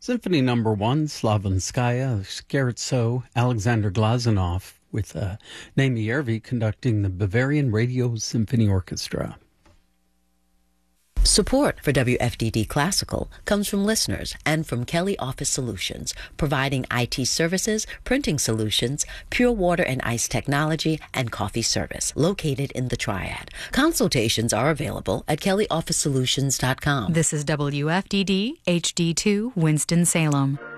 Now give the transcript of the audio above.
Symphony Number 1, Slavinskaya, Scherzo, Alexander Glazunov, with Naomi Järvi conducting the Bavarian Radio Symphony Orchestra. Support for WFDD Classical comes from listeners and from Kelly Office Solutions, providing IT services, printing solutions, pure water and ice technology, and coffee service, located in the Triad. Consultations are available at kellyofficesolutions.com. This is WFDD HD2 Winston-Salem.